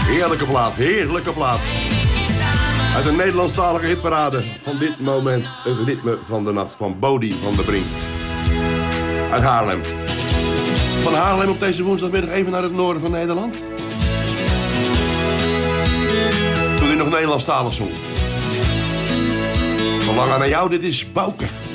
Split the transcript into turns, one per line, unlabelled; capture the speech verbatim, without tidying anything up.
Heerlijke plaat, heerlijke plaat. Uit een Nederlandstalige hitparade van dit moment. Het ritme van de nacht van Bodie van der Brink. Uit Haarlem. Van Haarlem op deze woensdagmiddag even naar het noorden van Nederland. Toen hij nog Nederlandstalig zong. Verlangen naar jou, dit is Bouke.